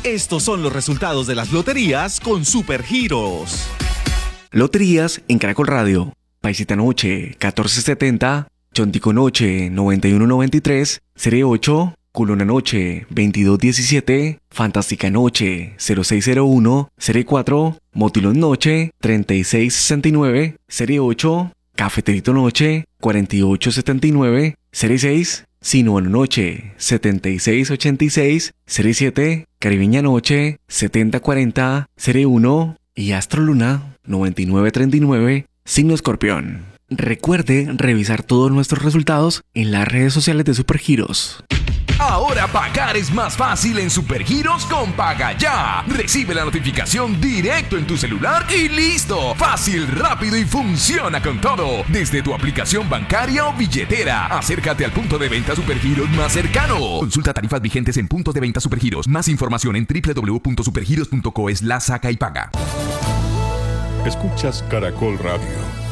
Estos son los resultados de las loterías con Supergiros. Loterías en Caracol Radio. Paisita Noche, 1470. Chontico Noche, 9193. Serie 8. Culona Noche, 2217. Fantástica Noche, 0601. Serie 4. Motilón Noche, 3669. Serie 8. Cafeterito Noche, 4879. Serie 6. Sinuano Noche, 7686. Serie 7. Caribeña Noche, 7040. Serie 1. Y Astro Luna, 9939. Signo Escorpión. Recuerde revisar todos nuestros resultados en las redes sociales de Supergiros. Ahora pagar es más fácil en Supergiros con Paga Ya. Recibe la notificación directo en tu celular y listo. Fácil, rápido y funciona con todo. Desde tu aplicación bancaria o billetera. Acércate al punto de venta Supergiros más cercano. Consulta tarifas vigentes en puntos de venta Supergiros. Más información en www.supergiros.co/saca y paga. Escuchas Caracol Radio.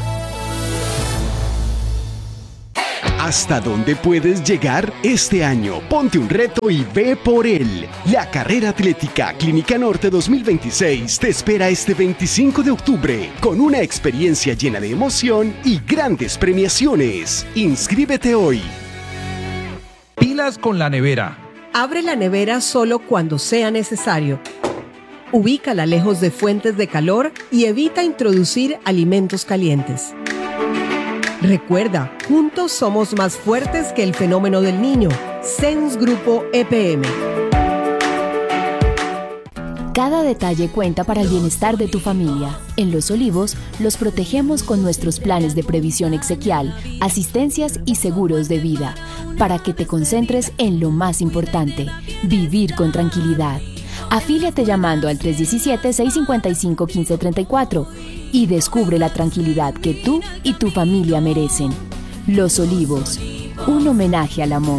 ¿Hasta dónde puedes llegar este año? Ponte un reto y ve por él. La carrera atlética Clínica Norte 2026 te espera este 25 de octubre con una experiencia llena de emoción y grandes premiaciones. Inscríbete hoy. Pilas con la nevera. Abre la nevera solo cuando sea necesario. Ubícala lejos de fuentes de calor y evita introducir alimentos calientes. Recuerda, juntos somos más fuertes que el fenómeno del niño. CENS Grupo EPM. Cada detalle cuenta para el bienestar de tu familia. En Los Olivos, los protegemos con nuestros planes de previsión exequial, asistencias y seguros de vida, para que te concentres en lo más importante, vivir con tranquilidad. Afíliate llamando al 317-655-1534 y descubre la tranquilidad que tú y tu familia merecen. Los Olivos, un homenaje al amor.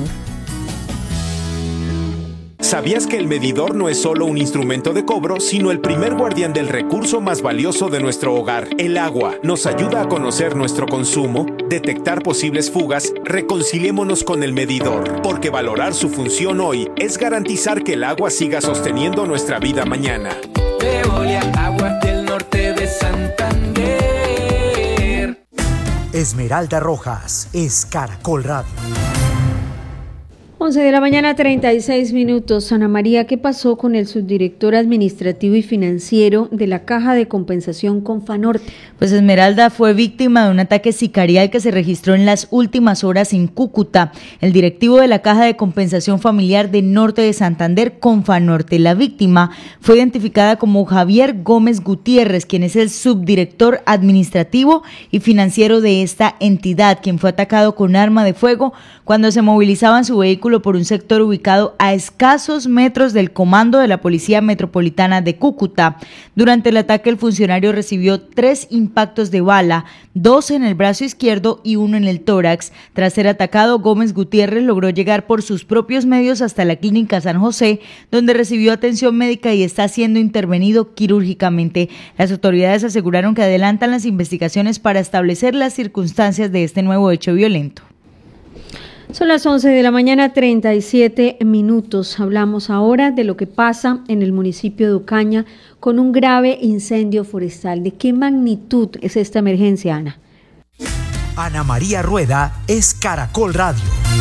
¿Sabías que el medidor no es solo un instrumento de cobro, sino el primer guardián del recurso más valioso de nuestro hogar, el agua? Nos ayuda a conocer nuestro consumo, detectar posibles fugas. Reconciliémonos con el medidor, porque valorar su función hoy es garantizar que el agua siga sosteniendo nuestra vida mañana. Veolia, Aguas del Norte de Santander. Esmeralda Rojas es Caracol Radio. 11 de la mañana, 36 minutos. Ana María, ¿qué pasó con el subdirector administrativo y financiero de la Caja de Compensación Confanorte? Pues Esmeralda fue víctima de un ataque sicarial que se registró en las últimas horas en Cúcuta. El directivo de la Caja de Compensación Familiar de Norte de Santander, Confanorte. La víctima fue identificada como Javier Gómez Gutiérrez, quien es el subdirector administrativo y financiero de esta entidad, quien fue atacado con arma de fuego cuando se movilizaba en su vehículo por un sector ubicado a escasos metros del comando de la Policía Metropolitana de Cúcuta. Durante el ataque, el funcionario recibió 3 impactos de bala, 2 en el brazo izquierdo y 1 en el tórax. Tras ser atacado, Gómez Gutiérrez logró llegar por sus propios medios hasta la Clínica San José, donde recibió atención médica y está siendo intervenido quirúrgicamente. Las autoridades aseguraron que adelantan las investigaciones para establecer las circunstancias de este nuevo hecho violento. Son las 11 de la mañana, 37 minutos. Hablamos ahora de lo que pasa en el municipio de Ocaña con un grave incendio forestal. ¿De qué magnitud es esta emergencia, Ana? Ana María Rueda es Caracol Radio.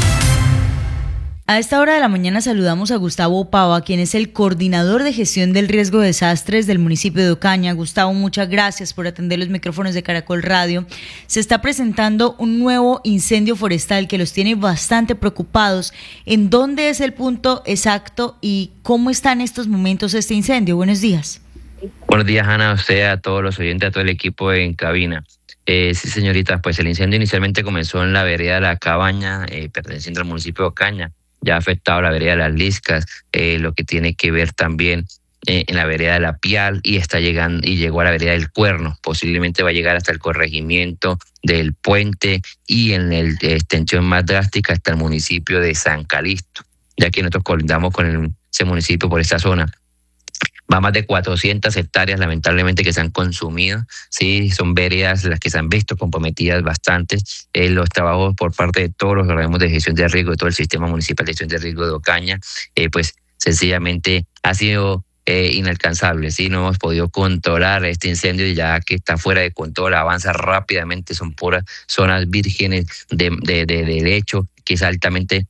A esta hora de la mañana saludamos a Gustavo Pava, quien es el coordinador de gestión del riesgo de desastres del municipio de Ocaña. Gustavo, muchas gracias por atender los micrófonos de Caracol Radio. Se está presentando un nuevo incendio forestal que los tiene bastante preocupados. ¿En dónde es el punto exacto y cómo está en estos momentos este incendio? Buenos días. Buenos días, Ana, a usted, a todos los oyentes, a todo el equipo en cabina. Sí, señorita, pues el incendio inicialmente comenzó en la vereda de La Cabaña, perteneciente al municipio de Ocaña. Ya ha afectado la vereda de Las Liscas, lo que tiene que ver también en la vereda de La Pial y está llegando y llegó a la vereda del Cuerno. Posiblemente va a llegar hasta el corregimiento del Puente y en la extensión más drástica hasta el municipio de San Calixto, ya que nosotros colindamos con ese municipio por esta zona. Va más de 400 hectáreas, lamentablemente, que se han consumido. Sí, son veredas las que se han visto comprometidas bastante. Los trabajos por parte de todos los organismos de gestión de riesgo, de todo el sistema municipal de gestión de riesgo de Ocaña, pues sencillamente ha sido inalcanzable, ¿sí? No hemos podido controlar este incendio, ya que está fuera de control, avanza rápidamente, son puras zonas vírgenes de lecho, que es altamente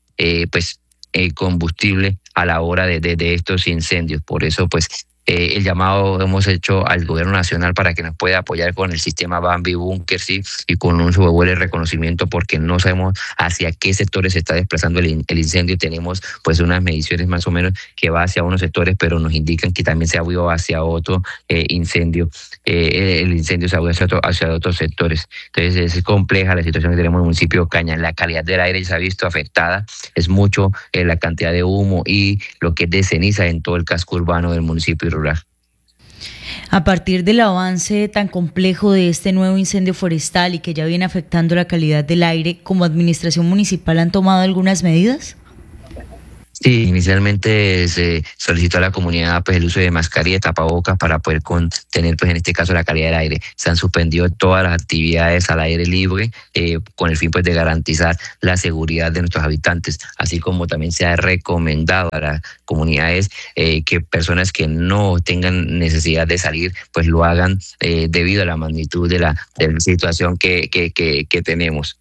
combustible a la hora de estos incendios. Por eso, pues, el llamado hemos hecho al gobierno nacional para que nos pueda apoyar con el sistema Bambi Bunker, ¿sí? Y con un sobrevuelo de reconocimiento, porque no sabemos hacia qué sectores se está desplazando el incendio. Tenemos pues unas mediciones más o menos que va hacia unos sectores, pero nos indican que también se ha ido hacia otro incendio. El incendio se ha ido hacia otros sectores. Entonces es compleja la situación que tenemos en el municipio de Ocaña. La calidad del aire se ha visto afectada, es mucho la cantidad de humo y lo que es de ceniza en todo el casco urbano del municipio rural. A partir del avance tan complejo de este nuevo incendio forestal y que ya viene afectando la calidad del aire, ¿como administración municipal han tomado algunas medidas? Sí, inicialmente se solicitó a la comunidad pues el uso de mascarilla y tapabocas para poder contener pues en este caso la calidad del aire. Se han suspendido todas las actividades al aire libre con el fin pues de garantizar la seguridad de nuestros habitantes, así como también se ha recomendado a las comunidades que personas que no tengan necesidad de salir pues lo hagan debido a la magnitud de la situación que tenemos.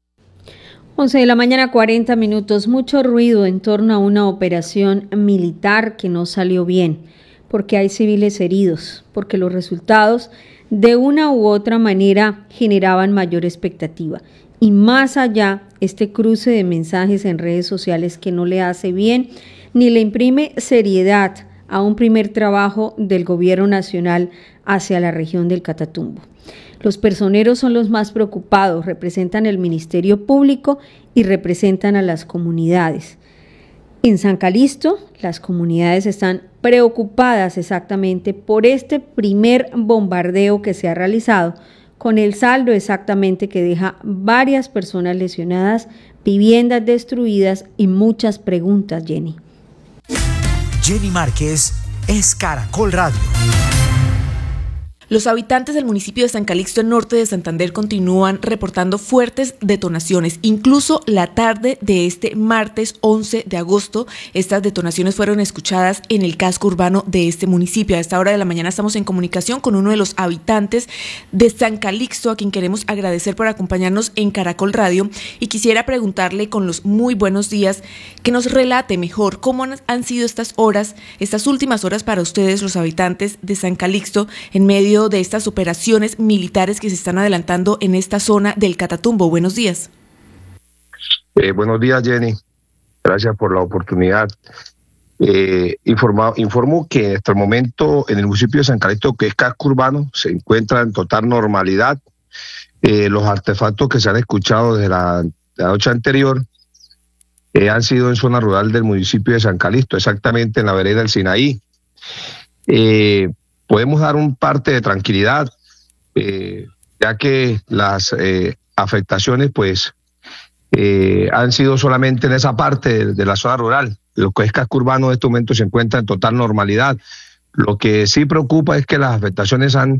11 de la mañana, 40 minutos. Mucho ruido en torno a una operación militar que no salió bien, porque hay civiles heridos, porque los resultados de una u otra manera generaban mayor expectativa. Y más allá, este cruce de mensajes en redes sociales que no le hace bien ni le imprime seriedad a un primer trabajo del gobierno nacional hacia la región del Catatumbo. Los personeros son los más preocupados, representan el Ministerio Público y representan a las comunidades. En San Calixto, las comunidades están preocupadas exactamente por este primer bombardeo que se ha realizado, con el saldo exactamente que deja varias personas lesionadas, viviendas destruidas y muchas preguntas, Jenny. Jenny Márquez es Caracol Radio. Los habitantes del municipio de San Calixto, en norte de Santander, continúan reportando fuertes detonaciones. Incluso la tarde de este martes 11 de agosto, estas detonaciones fueron escuchadas en el casco urbano de este municipio. A esta hora de la mañana estamos en comunicación con uno de los habitantes de San Calixto, a quien queremos agradecer por acompañarnos en Caracol Radio. Y quisiera preguntarle, con los muy buenos días, que nos relate mejor cómo han sido estas horas, estas últimas horas para ustedes, los habitantes de San Calixto, en medio de estas operaciones militares que se están adelantando en esta zona del Catatumbo. Buenos días. Buenos días, Jenny. Gracias por la oportunidad. Informo que hasta el momento en el municipio de San Calixto, que es casco urbano, se encuentra en total normalidad. Los artefactos que se han escuchado desde la noche anterior han sido en zona rural del municipio de San Calixto, exactamente en la vereda del Sinaí. Podemos dar un parte de tranquilidad, ya que las afectaciones pues han sido solamente en esa parte de la zona rural. Lo que es casco urbano en este momento se encuentra en total normalidad. Lo que sí preocupa es que las afectaciones han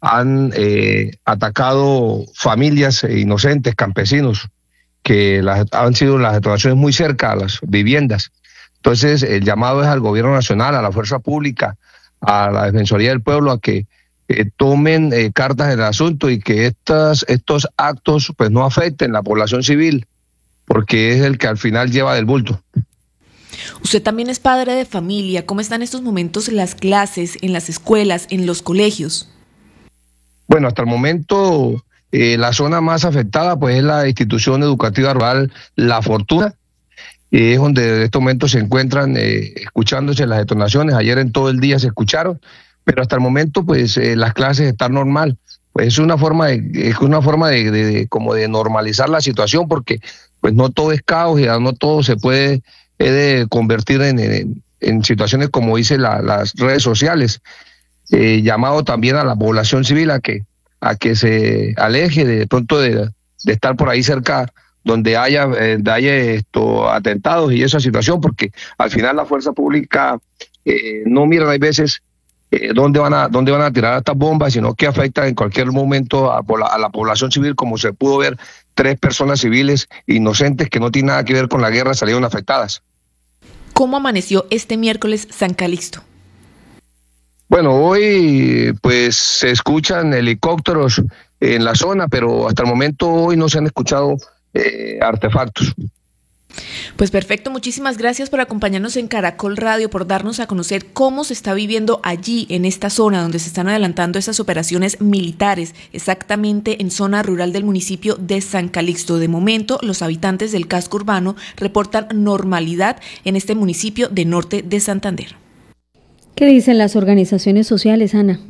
atacado familias inocentes, campesinos, que han sido las detonaciones muy cerca a las viviendas. Entonces el llamado es al gobierno nacional, a la fuerza pública, a la Defensoría del Pueblo, a que tomen cartas en el asunto y que estos actos pues no afecten la población civil, porque es el que al final lleva del bulto. Usted también es padre de familia. ¿Cómo están estos momentos las clases en las escuelas, en los colegios? Bueno, hasta el momento la zona más afectada pues es la institución educativa rural La Fortuna, es donde en estos momentos se encuentran escuchándose las detonaciones. Ayer en todo el día se escucharon, pero hasta el momento pues las clases están normal. Pues es una forma de como de normalizar la situación, porque pues no todo es caos y no todo se puede convertir en situaciones como dice las redes sociales. Llamado también a la población civil a que se aleje de pronto de estar por ahí cerca donde haya atentados y esa situación, porque al final la fuerza pública no miran, hay veces dónde van a tirar estas bombas, sino que afectan en cualquier momento a la población civil, como se pudo ver, 3 personas civiles inocentes que no tienen nada que ver con la guerra salieron afectadas. ¿Cómo amaneció este miércoles San Calixto? Bueno, hoy pues se escuchan helicópteros en la zona, pero hasta el momento hoy no se han escuchado artefactos. Pues perfecto, muchísimas gracias por acompañarnos en Caracol Radio, por darnos a conocer cómo se está viviendo allí, en esta zona donde se están adelantando esas operaciones militares, exactamente en zona rural del municipio de San Calixto. De momento, los habitantes del casco urbano reportan normalidad en este municipio de Norte de Santander. ¿Qué dicen las organizaciones sociales, Ana?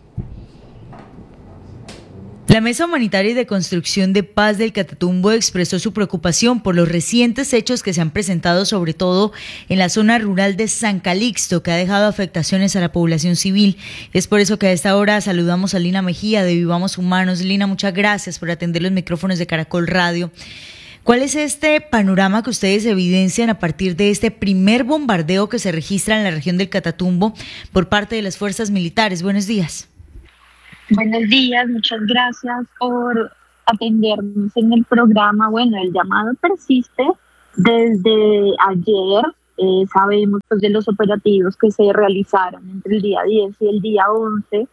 La Mesa Humanitaria y de Construcción de Paz del Catatumbo expresó su preocupación por los recientes hechos que se han presentado, sobre todo en la zona rural de San Calixto, que ha dejado afectaciones a la población civil. Es por eso que a esta hora saludamos a Lina Mejía de Vivamos Humanos. Lina, muchas gracias por atender los micrófonos de Caracol Radio. ¿Cuál es este panorama que ustedes evidencian a partir de este primer bombardeo que se registra en la región del Catatumbo por parte de las fuerzas militares? Buenos días. Buenos días, muchas gracias por atendernos en el programa. Bueno, el llamado persiste desde ayer. Sabemos pues, de los operativos que se realizaron entre el día 10 y el día 11.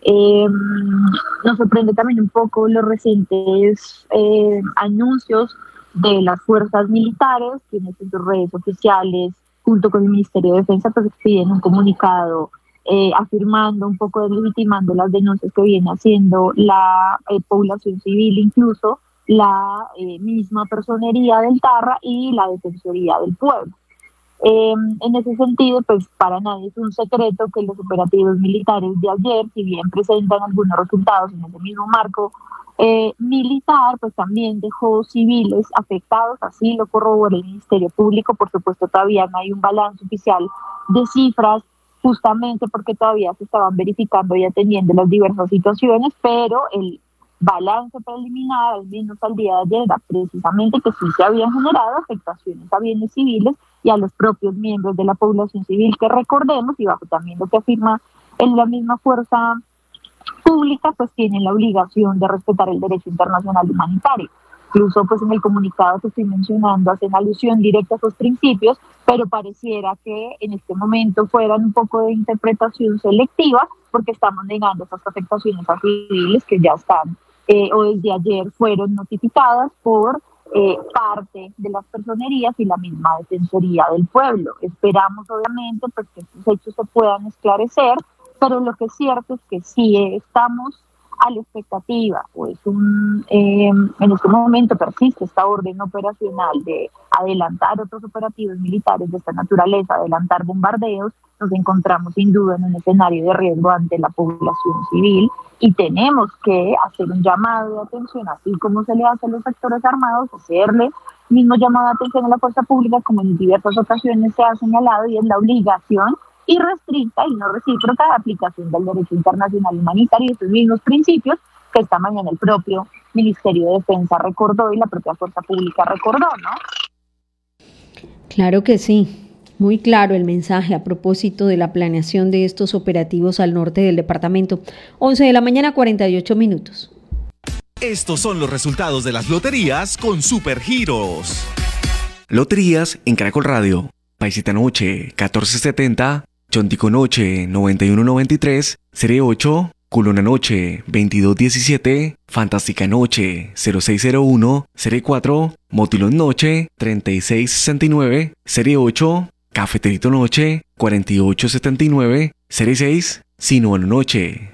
Nos sorprende también un poco los recientes anuncios de las fuerzas militares, quienes en sus redes oficiales, junto con el Ministerio de Defensa, pues piden un comunicado afirmando, un poco deslegitimando las denuncias que viene haciendo la población civil, incluso la misma personería del Tarra y la Defensoría del Pueblo. En ese sentido, pues para nadie es un secreto que los operativos militares de ayer, si bien presentan algunos resultados en ese mismo marco militar, pues también dejó civiles afectados, así lo corrobora el Ministerio Público. Por supuesto, todavía no hay un balance oficial de cifras, justamente porque todavía se estaban verificando y atendiendo las diversas situaciones, pero el balance preliminar, al menos al día de ayer, era precisamente que sí se habían generado afectaciones a bienes civiles y a los propios miembros de la población civil, que recordemos, y bajo también lo que afirma en la misma fuerza pública, pues tienen la obligación de respetar el derecho internacional humanitario. Incluso pues en el comunicado que estoy mencionando hacen alusión directa a esos principios, pero pareciera que en este momento fueran un poco de interpretación selectiva, porque estamos negando esas afectaciones a civiles que ya están o desde ayer fueron notificadas por parte de las personerías y la misma Defensoría del Pueblo. Esperamos obviamente pues que estos hechos se puedan esclarecer, pero lo que es cierto es que sí estamos a la expectativa, pues en este momento persiste esta orden operacional de adelantar otros operativos militares de esta naturaleza, adelantar bombardeos. Nos encontramos sin duda en un escenario de riesgo ante la población civil y tenemos que hacer un llamado de atención, así como se le hace a los sectores armados, hacerle mismo llamado de atención a la fuerza pública, como en diversas ocasiones se ha señalado, y es la obligación irrestricta y no recíproca de aplicación del derecho internacional humanitario y esos mismos principios que esta mañana el propio Ministerio de Defensa recordó y la propia fuerza pública recordó, ¿no? Claro que sí. Muy claro el mensaje a propósito de la planeación de estos operativos al norte del departamento. 11 de la mañana, 48 minutos. Estos son los resultados de las loterías con Supergiros. Loterías en Caracol Radio. Paisita Noche, 1470. Chontico Noche, 9193. Serie 8. Culona Noche, 2217. Fantástica Noche, 0601. Serie 4. Motilón Noche, 3669. Serie 8. Cafeterito Noche, 4879. Serie 6. Sinuano Noche,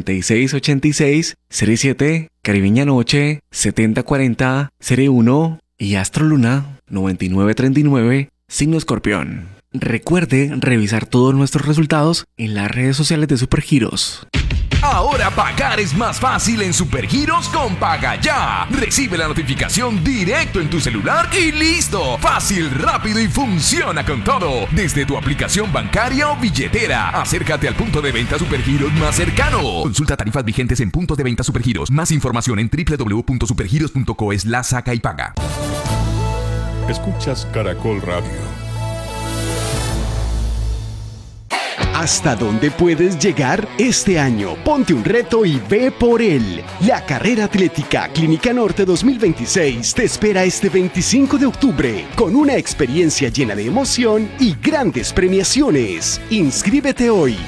7686. Serie 7. Caribeña Noche, 7040. Serie 1. Y Astro Luna, 9939. Signo Escorpión. Recuerde revisar todos nuestros resultados en las redes sociales de Supergiros. Ahora pagar es más fácil en Supergiros con Paga Ya. Recibe la notificación directo en tu celular y listo. Fácil, rápido y funciona con todo. Desde tu aplicación bancaria o billetera. Acércate al punto de venta Supergiros más cercano. Consulta tarifas vigentes en puntos de venta Supergiros. Más información en www.supergiros.co/saca y paga. Escuchas Caracol Radio. ¿Hasta dónde puedes llegar? Este año, ponte un reto y ve por él. La carrera atlética Clínica Norte 2026 te espera este 25 de octubre con una experiencia llena de emoción y grandes premiaciones. Inscríbete hoy.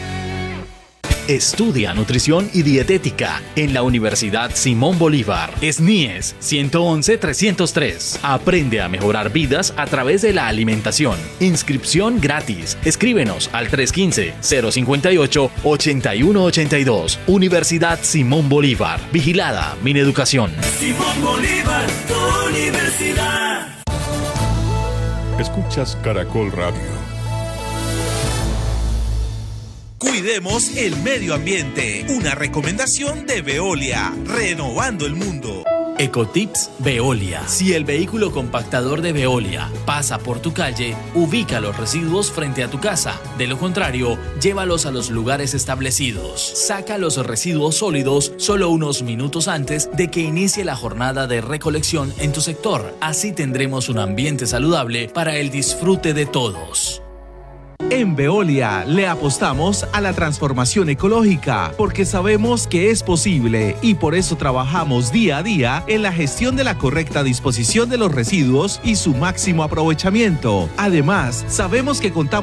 Estudia nutrición y dietética en la Universidad Simón Bolívar. SNIES 111-303. Aprende a mejorar vidas a través de la alimentación. Inscripción gratis. Escríbenos al 315-058-8182. Universidad Simón Bolívar. Vigilada Mineducación. Simón Bolívar, tu universidad. Escuchas Caracol Radio. Cuidemos el medio ambiente. Una recomendación de Veolia, renovando el mundo. Ecotips Veolia. Si el vehículo compactador de Veolia pasa por tu calle, ubica los residuos frente a tu casa. De lo contrario, llévalos a los lugares establecidos. Saca los residuos sólidos solo unos minutos antes de que inicie la jornada de recolección en tu sector. Así tendremos un ambiente saludable para el disfrute de todos. En Veolia le apostamos a la transformación ecológica porque sabemos que es posible y por eso trabajamos día a día en la gestión de la correcta disposición de los residuos y su máximo aprovechamiento. Además, sabemos que contamos